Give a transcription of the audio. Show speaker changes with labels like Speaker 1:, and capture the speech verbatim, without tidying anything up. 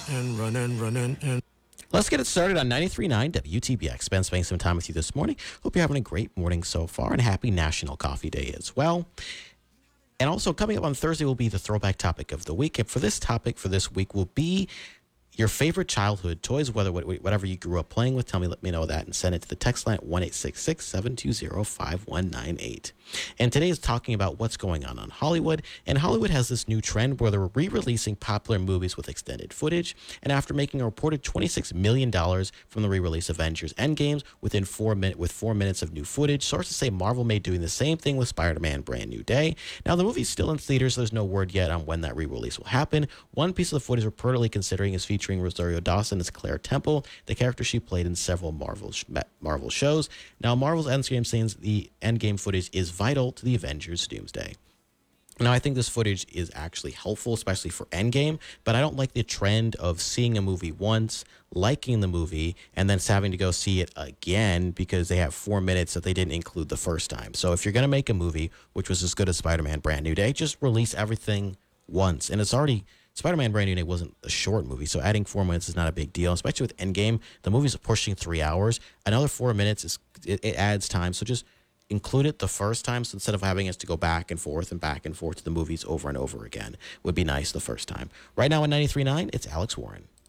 Speaker 1: and running, running, and.
Speaker 2: Let's get it started on ninety-three point nine W T B X. Ben spending some time with you this morning. Hope you're having a great morning so far, and happy National Coffee Day as well. And also coming up on Thursday will be the throwback topic of the week. And for this topic for this week will be your favorite childhood toys, whether whatever you grew up playing with. Tell me, let me know that, and send it to the text line at one eight six six, seven two zero, five one nine eight. And today is talking about what's going on on Hollywood. And Hollywood has this new trend where they're re-releasing popular movies with extended footage. And after making a reported twenty-six million dollars from the re-release Avengers Endgames within four minute with four minutes of new footage, sources say Marvel may be doing the same thing with Spider-Man Brand New Day. Now, the movie's still in theaters, so there's no word yet on when that re-release will happen. One piece of the footage reportedly considering is featuring Rosario Dawson as Claire Temple, the character she played in several Marvel sh- Marvel shows. Now, Marvel's Endgame scenes, the Endgame footage is vital to the Avengers Doomsday. Now, I think this footage is actually helpful, especially for Endgame, but I don't like the trend of seeing a movie once, liking the movie, and then having to go see it again because they have four minutes that they didn't include the first time. So if you're going to make a movie, which was as good as Spider-Man Brand New Day, just release everything once. And it's already... Spider-Man Brand New Day wasn't a short movie, so adding four minutes is not a big deal, especially with Endgame. The movie's pushing three hours. Another four minutes, is it, it adds time, so just include it the first time, so instead of having us to go back and forth and back and forth to the movies over and over again. Would be nice the first time. Right now at ninety-three point nine, it's Alex Warren.